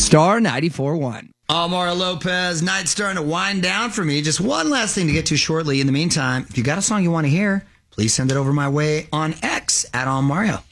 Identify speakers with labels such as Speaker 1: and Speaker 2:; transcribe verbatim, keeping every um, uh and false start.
Speaker 1: Star ninety-four point one.
Speaker 2: Mario Lopez, night's starting to wind down for me. Just one last thing to get to shortly. In the meantime, if you got a song you want to hear, please send it over my way on X at All Mario.